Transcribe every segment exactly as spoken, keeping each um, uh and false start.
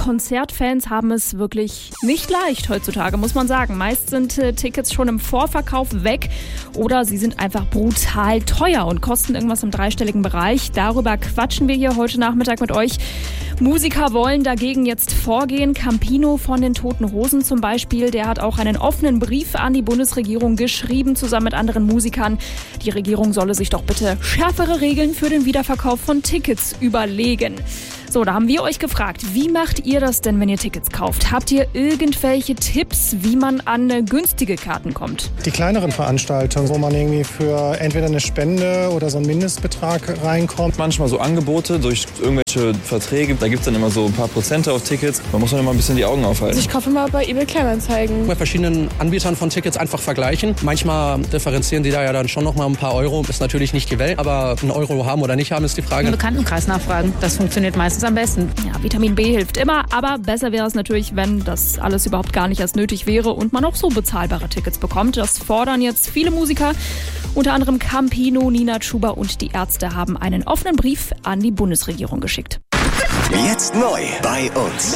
Konzertfans haben es wirklich nicht leicht heutzutage, muss man sagen. Meist sind äh, Tickets schon im Vorverkauf weg oder sie sind einfach brutal teuer und kosten irgendwas im dreistelligen Bereich. Darüber quatschen wir hier heute Nachmittag mit euch. Musiker wollen dagegen jetzt vorgehen. Campino von den Toten Hosen zum Beispiel, der hat auch einen offenen Brief an die Bundesregierung geschrieben, zusammen mit anderen Musikern. Die Regierung solle sich doch bitte schärfere Regeln für den Wiederverkauf von Tickets überlegen. So, da haben wir euch gefragt, wie macht ihr das denn, wenn ihr Tickets kauft? Habt ihr irgendwelche Tipps, wie man an günstige Karten kommt? Die kleineren Veranstaltungen, wo man irgendwie für entweder eine Spende oder so einen Mindestbetrag reinkommt. Manchmal so Angebote durch irgendwelche Verträge, da gibt es dann immer so ein paar Prozente auf Tickets. Man muss dann immer ein bisschen die Augen aufhalten. Also ich kaufe immer bei eBay Kleinanzeigen. Bei verschiedenen Anbietern von Tickets einfach vergleichen. Manchmal differenzieren die da ja dann schon noch mal ein paar Euro. Ist natürlich nicht die Welt, aber einen Euro haben oder nicht haben ist die Frage. Im Bekanntenkreis nachfragen, das funktioniert meistens am besten. Ja, Vitamin B hilft immer, aber besser wäre es natürlich, wenn das alles überhaupt gar nicht erst nötig wäre und man auch so bezahlbare Tickets bekommt. Das fordern jetzt viele Musiker, unter anderem Campino, Nina Chuba und die Ärzte haben einen offenen Brief an die Bundesregierung geschickt. Jetzt neu bei uns.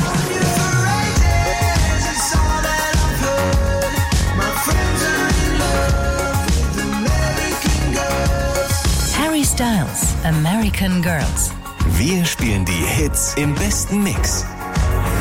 Harry Styles, American Girls. Wir spielen die Hits im besten Mix.